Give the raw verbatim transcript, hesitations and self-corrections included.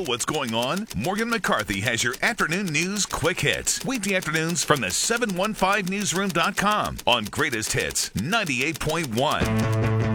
know what's going on? Morgan McCarthy has your afternoon news quick hits. Weekday afternoons from the seven one five newsroom dot com on Greatest Hits ninety-eight point one.